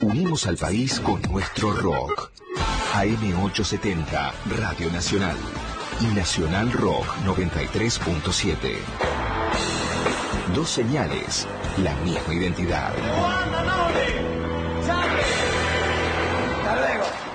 Unimos al país con nuestro rock. AM870, Radio Nacional. Y Nacional Rock 93.7. Dos señales, la misma identidad. Hasta luego.